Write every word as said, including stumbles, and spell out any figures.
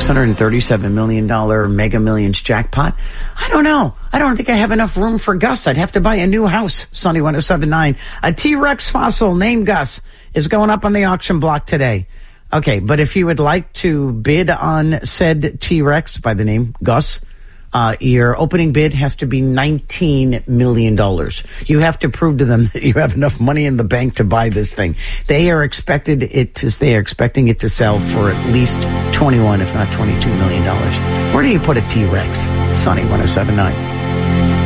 hundred thirty-seven million dollars Mega Millions jackpot. I don't know. I don't think I have enough room for Gus. I'd have to buy a new house. Sunny one oh seven point nine. A T-Rex fossil named Gus is going up on the auction block today. Okay, but if you would like to bid on said T-Rex by the name Gus, Uh, your opening bid has to be nineteen million dollars. You have to prove to them that you have enough money in the bank to buy this thing. They are expected it to, they are expecting it to sell for at least twenty-one, if not twenty-two million dollars. Where do you put a T-Rex? Sunny one oh seven point nine.